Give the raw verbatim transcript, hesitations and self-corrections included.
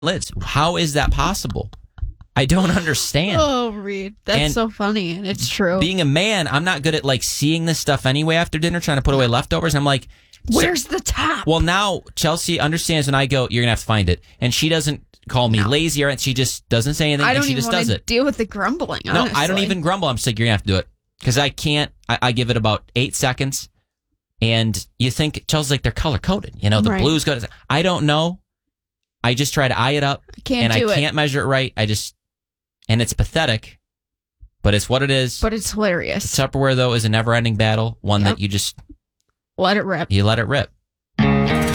lids. How is that possible? I don't understand. Oh, Reed, that's and so funny, and it's true. Being a man, I'm not good at like seeing this stuff anyway after dinner, trying to put away leftovers. I'm like, where's so, the top? Well, now Chelsea understands when I go, you're gonna have to find it, and she doesn't call me no. lazy, or she just doesn't say anything. I don't and she even just does it. Deal with the grumbling. No, honestly. I don't even grumble. I'm just like, you're gonna have to do it because I can't. I, I give it about eight seconds, and you think Chelsea's like they're color coded. You know, the right. blue's good. I don't know. I just try to eye it up, I can't and do I it. can't measure it right. I just. And it's pathetic, but it's what it is. But it's hilarious. Tupperware, though, is a never-ending battle, one yep. that you just... Let it rip. You let it rip.